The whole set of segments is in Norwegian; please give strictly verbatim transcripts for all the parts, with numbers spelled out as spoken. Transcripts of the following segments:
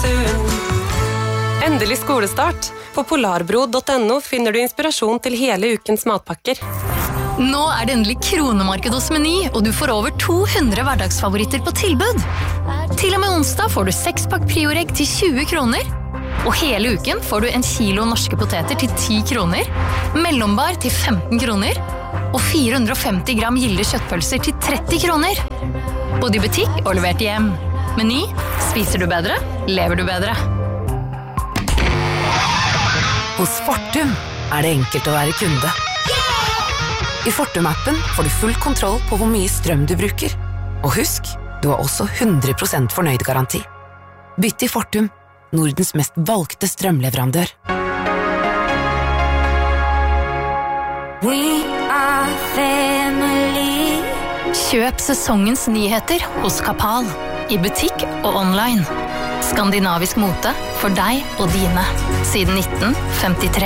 litteraturen. Endelig skolestart. På polarbro punktum no finner du inspirasjon til hele ukens matpakker. Nå er det endelig kronemarked hos Meny, og du får over to hundre hverdagsfavoritter på tilbud. Til og med onsdag får du seks pakk prioregg til tjue kroner, og hele uken får du en kilo norske poteter til ti kroner, mellombar til femten kroner, og fire hundre og femti gram gilde kjøttpølser til tretti kroner. Både i butikk og levert hjem. Meny, spiser du bedre, lever du bedre. Hos Fortum er det enkelt å være kunde. I Fortum-appen får du full kontroll på hvor mye strøm du bruker. Og husk, du har også hundre prosent fornøyd-garanti. Bytt til Fortum, Nordens mest valgte strømleverandør. We are family. Kjøp sesongens nyheter hos Kapal. I butikk og online. Skandinavisk mote for deg og dine. Siden nitten femtitre.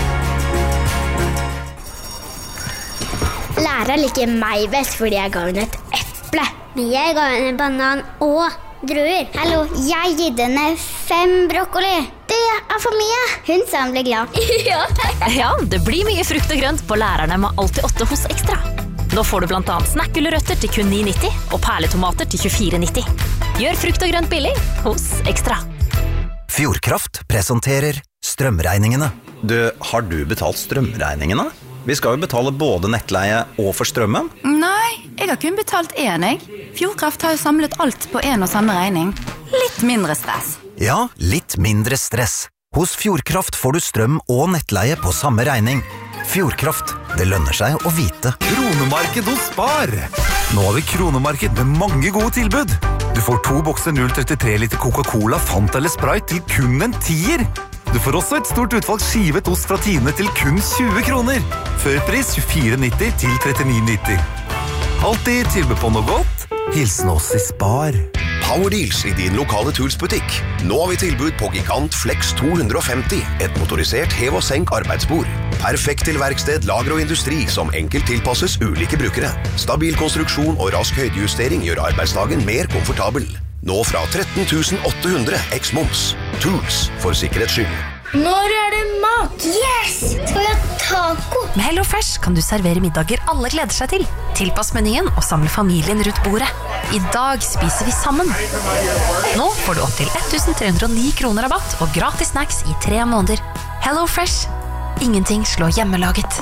Læreren liker meg best fordi jeg ga henne et eple. Men jeg ga henne banan og druer. Hallo, jeg gitt henne fem brokkoli. Det er for mye. Hun sa han ble glad. Ja. Ja, det blir mye frukt og grønt på lærerne med alltid åtte hos Ekstra. Nå får du blant annet snakkgulrøtter til kun ni nitti og perletomater til tjuefire nitti. Gjør frukt og grønt billig hos Ekstra. Fjordkraft presenterer strømregningene. Du, har du betalt strømregningene? Vi skal jo betale både nettleie og for strømmen. Nei, jeg har kun betalt én, jeg. Fjordkraft har jo samlet alt på en og samme regning. Litt mindre stress. Ja, litt mindre stress. Hos Fjordkraft får du strøm og nettleie på samme regning. Fjordkraft, det lønner seg å vite. Kronemarked hos Spar. Nå har vi kronemarked med mange gode tilbud. Du får to bokser null komma trettitre liter Coca-Cola, Fanta eller Sprite til kun en tier. Du får også et stort utvalg skivet ost fra Tine til kun tjue kroner. Førpris tjuefire nitti til trettini nitti. Alltid tilbud på noe godt. Hilsen oss i Spar. Power Deals i din lokale Tools-butikk. Nå har vi tilbud på Gigant Flex to hundre og femti, et motorisert hev- og senk arbeidsbord. Perfekt til verksted, lager og industri som enkelt tilpasses ulike brukere. Stabil konstruksjon og rask høydejustering gjør arbeidsdagen mer komfortabel. Nå fra tretten tusen åtte hundre eks moms. Tools for sikkerhets skyld. Når er det mat? Yes! Skal vi ha taco? Med Hello Fresh kan du servere middager alle gleder seg til. Tilpass menyen og samle familien rundt bordet. I dag spiser vi sammen. Nå får du opp til ett tusen tre hundre og ni kroner rabatt og gratis snacks i tre måneder. Hello Fresh. Ingenting slår hjemmelaget.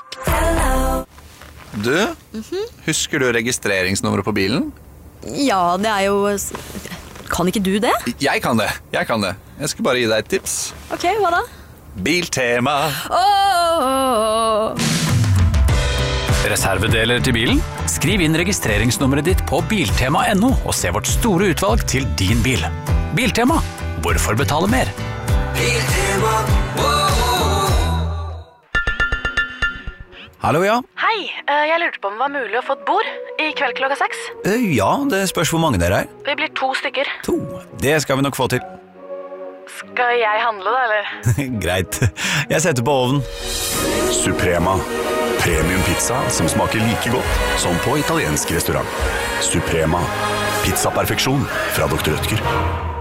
Du, husker du registreringsnummeret på bilen? Ja, det er jo... Kan ikke du det? Jeg kan det, jeg kan det. Jeg skal bare gi deg et tips. Ok, hva da? Biltema. Oh! Reservedeler til bilen? Skriv inn registreringsnummeret ditt på biltema punktum no og se vårt store utvalg til din bil. Biltema. Hvorfor betale mer? Biltema. Hallo, ja. Hei, jeg lurte på om det var mulig å få et bord i kveld klokka seks. Ja, det spørs hvor mange dere er. Vi blir to stykker. To? Det skal vi nok få til. Skal jeg handle da, eller? Greit. Jeg setter på ovnen. Suprema. Premium pizza som smaker like godt som på italiensk restaurant. Suprema. Pizzaperfeksjon fra doktor Rødtger.